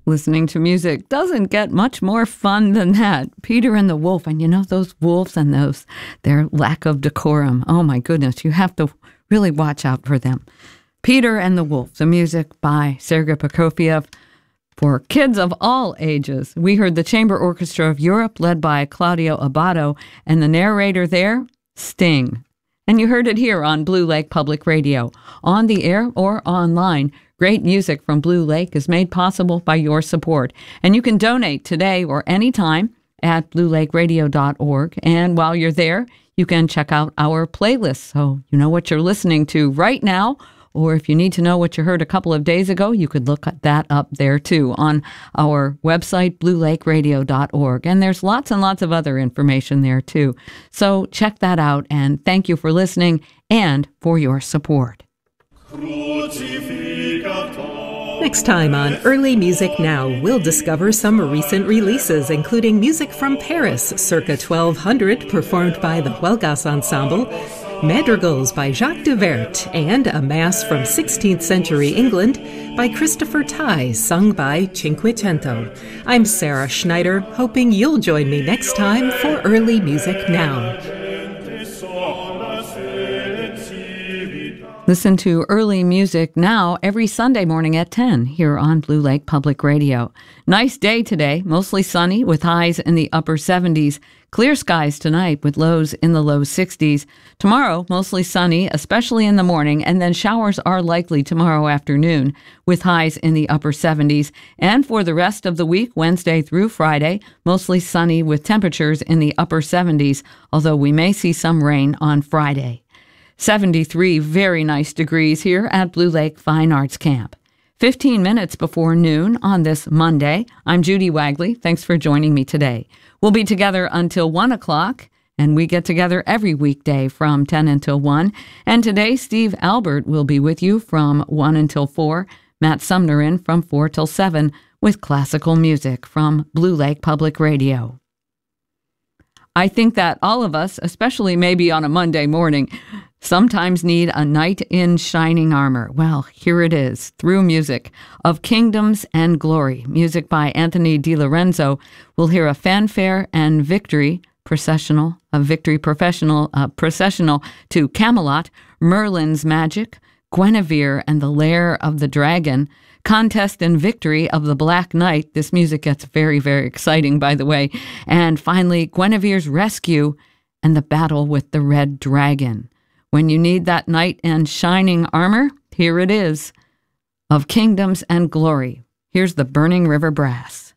Listening to music doesn't get much more fun than that. Peter and the Wolf, and you know those wolves and their lack of decorum. Oh my goodness, you have to really watch out for them. Peter and the Wolf, the music by Sergei Prokofiev for kids of all ages. We heard the Chamber Orchestra of Europe led by Claudio Abbado, and the narrator there, Sting. And you heard it here on Blue Lake Public Radio, on the air or online. Great music from Blue Lake is made possible by your support. And you can donate today or anytime at bluelakeradio.org. And while you're there, you can check out our playlist so you know what you're listening to right now. Or if you need to know what you heard a couple of days ago, you could look that up there too on our website, bluelakeradio.org. And there's lots and lots of other information there too. So check that out, and thank you for listening and for your support. Next time on Early Music Now, we'll discover some recent releases, including music from Paris, circa 1200, performed by the Huelgas Ensemble, Madrigals by Jacques de Vert, and a Mass from 16th century England by Christopher Tye, sung by Cinquecento. I'm Sarah Schneider, hoping you'll join me next time for Early Music Now. Listen to Early Music Now every Sunday morning at 10 here on Blue Lake Public Radio. Nice day today, mostly sunny with highs in the upper 70s. Clear skies tonight with lows in the low 60s. Tomorrow, mostly sunny, especially in the morning, and then showers are likely tomorrow afternoon with highs in the upper 70s. And for the rest of the week, Wednesday through Friday, mostly sunny with temperatures in the upper 70s, although we may see some rain on Friday. 73 very nice degrees here at Blue Lake Fine Arts Camp. 15 minutes before noon on this Monday. I'm Judy Wagley. Thanks for joining me today. We'll be together until 1 o'clock, and we get together every weekday from 10 until 1. And today, Steve Albert will be with you from 1 until 4. Matt Sumner in from 4 till 7 with classical music from Blue Lake Public Radio. I think that all of us, especially maybe on a Monday morning, sometimes need a knight in shining armor. Well, here it is, through music of Kingdoms and Glory. Music by Anthony DiLorenzo. We'll hear a fanfare and victory processional to Camelot, Merlin's Magic, Guinevere and the Lair of the Dragon, Contest and Victory of the Black Knight. This music gets very, very exciting, by the way. And finally, Guinevere's Rescue and the Battle with the Red Dragon. When you need that knight in shining armor, here it is, of Kingdoms and Glory. Here's the Burning River Brass.